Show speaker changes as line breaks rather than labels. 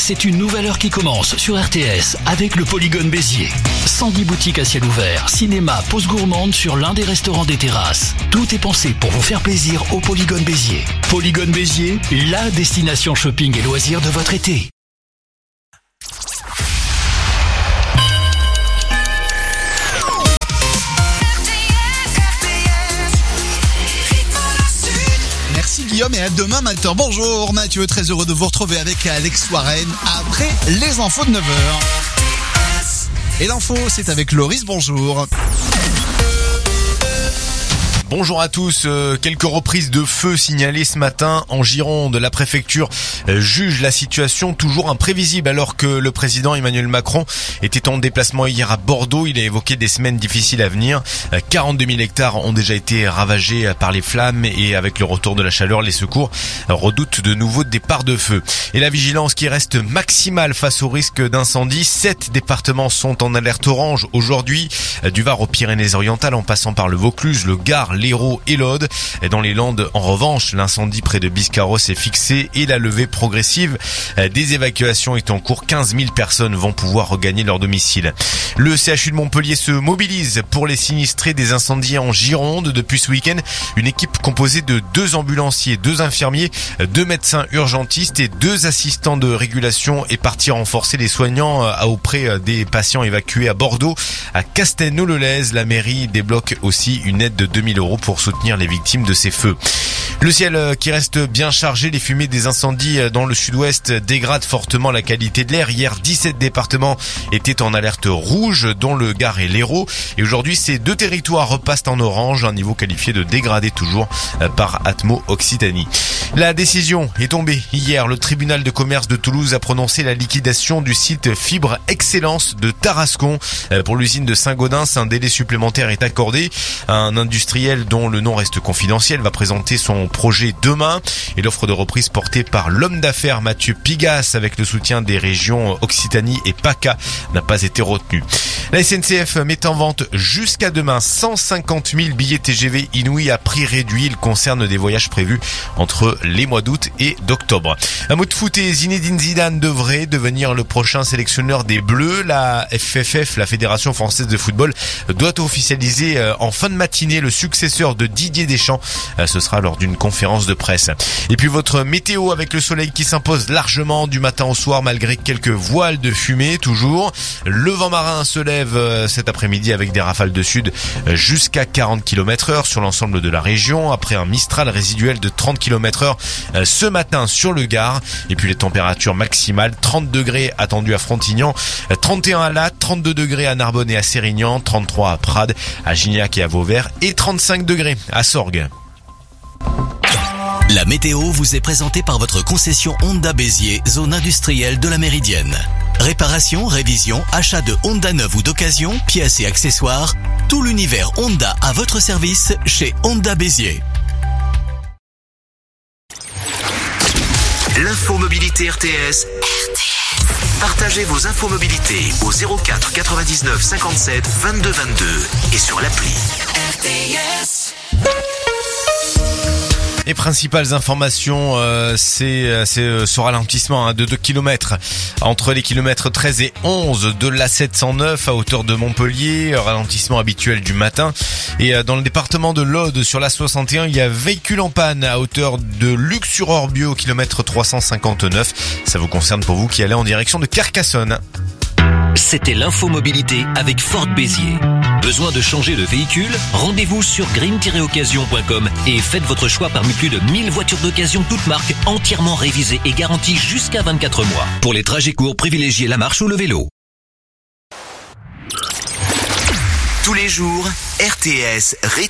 c'est une nouvelle heure qui commence sur RTS avec le Polygone Béziers. 110 boutiques à ciel ouvert, cinéma, pause gourmande sur l'un des restaurants des terrasses. Tout est pensé pour vous faire plaisir au Polygone Béziers. Polygone Béziers, la destination shopping et loisirs de votre été.
Merci Guillaume et à demain matin. Bonjour Mathieu, très heureux de vous retrouver avec Alex Warren après les infos de 9h. Et l'info, c'est avec Loris, bonjour.
Bonjour à tous, quelques reprises de feu signalées ce matin en Gironde. La préfecture juge la situation toujours imprévisible alors que le président Emmanuel Macron était en déplacement hier à Bordeaux. Il a évoqué des semaines difficiles à venir. 42 000 hectares ont déjà été ravagés par les flammes et avec le retour de la chaleur, les secours redoutent de nouveaux départs de feu. Et la vigilance qui reste maximale face au risque d'incendie. 7 départements sont en alerte orange aujourd'hui, du Var aux Pyrénées-Orientales en passant par le Vaucluse, le Gard, l'Hérault et l'Aude. Dans les Landes, en revanche, l'incendie près de Biscarrosse est fixé et la levée progressive des évacuations est en cours. 15 000 personnes vont pouvoir regagner leur domicile. Le CHU de Montpellier se mobilise pour les sinistrés des incendies en Gironde. Depuis ce week-end, une équipe composée de 2 ambulanciers, 2 infirmiers, 2 médecins urgentistes et 2 assistants de régulation est partie renforcer les soignants auprès des patients évacués à Bordeaux. À Castelnau-le-Lez, la mairie débloque aussi une aide de 2 000 € pour soutenir les victimes de ces feux. Le ciel qui reste bien chargé, les fumées des incendies dans le sud-ouest dégradent fortement la qualité de l'air. Hier, 17 départements étaient en alerte rouge, dont le Gard et l'Hérault. Et aujourd'hui, ces 2 territoires repassent en orange, un niveau qualifié de dégradé toujours par Atmo Occitanie. La décision est tombée hier. Le tribunal de commerce de Toulouse a prononcé la liquidation du site Fibre Excellence de Tarascon. Pour l'usine de Saint-Gaudens, un délai supplémentaire est accordé. Un industriel dont le nom reste confidentiel va présenter son projet demain. Et l'offre de reprise portée par l'homme d'affaires Mathieu Pigas avec le soutien des régions Occitanie et PACA n'a pas été retenue. La SNCF met en vente jusqu'à demain 150 000 billets TGV Inouï à prix réduit. Il concerne des voyages prévus entre les mois d'août et d'octobre. Un mot de foot et Zinedine Zidane devrait devenir le prochain sélectionneur des Bleus. La FFF, la Fédération Française de Football, doit officialiser en fin de matinée le successeur de Didier Deschamps. Ce sera lors d'une conférence de presse. Et puis votre météo avec le soleil qui s'impose largement du matin au soir malgré quelques voiles de fumée toujours. Le vent marin se lève cet après-midi avec des rafales de sud jusqu'à 40 km/h sur l'ensemble de la région après un Mistral résiduel de 30 km/h ce matin sur le Gard. Et puis les températures maximales, 30 degrés attendus à Frontignan, 31 à Latte, 32 degrés à Narbonne et à Sérignan, 33 à Prades, à Gignac et à Vauvert et 35 degrés à Sorgues.
La météo vous est présentée par votre concession Honda Béziers, zone industrielle de la Méridienne. Réparation, révision, achat de Honda neuve ou d'occasion, pièces et accessoires, tout l'univers Honda à votre service chez Honda Béziers.
L'infomobilité RTS. Partagez vos infomobilités au 04 99 57 22 22 et sur l'appli RTS.
Les principales informations, c'est ce ralentissement de 2 km entre les kilomètres 13 et 11 de l'A709 à hauteur de Montpellier, ralentissement habituel du matin. Et dans le département de l'Aude, sur l'A61, il y a véhicule en panne à hauteur de Luc-sur-Orbieu au kilomètre 359. Ça vous concerne pour vous qui allez en direction de Carcassonne.
C'était l'infomobilité avec Ford Béziers. Besoin de changer de véhicule? Rendez-vous sur green-occasion.com et faites votre choix parmi plus de 1000 voitures d'occasion toutes marques entièrement révisées et garanties jusqu'à 24 mois. Pour les trajets courts, privilégiez la marche ou le vélo.
Tous les jours, RTS